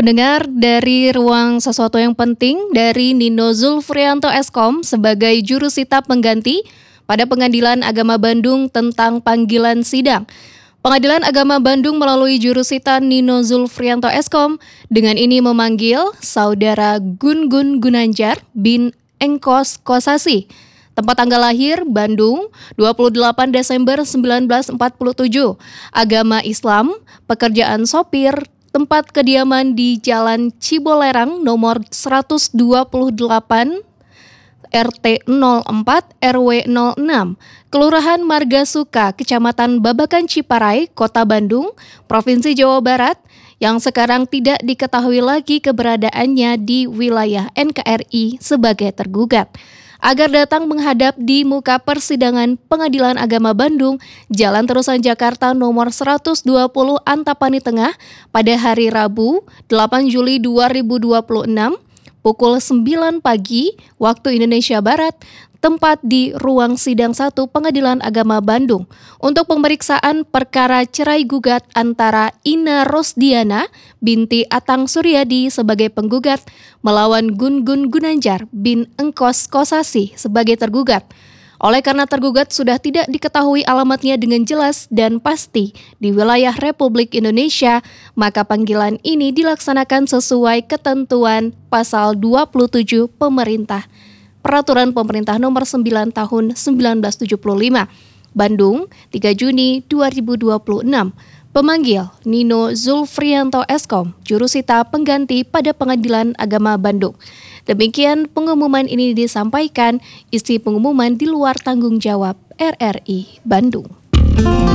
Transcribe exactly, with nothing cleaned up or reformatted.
Pendengar, dari ruang sesuatu yang penting dari Nino Zulfrianto Eskom sebagai jurusita pengganti pada Pengadilan Agama Bandung tentang panggilan sidang. Pengadilan Agama Bandung melalui jurusita Nino Zulfrianto Eskom dengan ini memanggil Saudara Gun Gun Gunanjar bin Engkos Kosasi. Tempat tanggal lahir Bandung dua puluh delapan Desember sembilan belas empat puluh tujuh. Agama Islam, pekerjaan sopir, tempat kediaman di Jalan Cibolerang nomor seratus dua puluh delapan R T nol empat R W nol enam, Kelurahan Margasuka, Kecamatan Babakan Ciparai, Kota Bandung, Provinsi Jawa Barat, yang sekarang tidak diketahui lagi keberadaannya di wilayah N K R I sebagai tergugat, agar datang menghadap di muka persidangan Pengadilan Agama Bandung, Jalan Terusan Jakarta nomor seratus dua puluh Antapani Tengah pada hari Rabu delapan Juli dua ribu dua puluh enam pukul sembilan pagi waktu Indonesia Barat, tempat di ruang sidang satu Pengadilan Agama Bandung untuk pemeriksaan perkara cerai gugat antara Ina Rosdiana binti Atang Suryadi sebagai penggugat melawan Gun Gun Gunanjar bin Engkos Kosasi sebagai tergugat. Oleh karena tergugat sudah tidak diketahui alamatnya dengan jelas dan pasti di wilayah Republik Indonesia, maka panggilan ini dilaksanakan sesuai ketentuan pasal dua puluh tujuh Pemerintah Peraturan Pemerintah Nomor sembilan Tahun sembilan belas tujuh puluh lima, Bandung, tiga Juni dua ribu dua puluh enam. Pemanggil Nino Zulfrianto Eskom, jurusita pengganti pada Pengadilan Agama Bandung. Demikian pengumuman ini disampaikan, isi pengumuman di luar tanggung jawab R R I Bandung.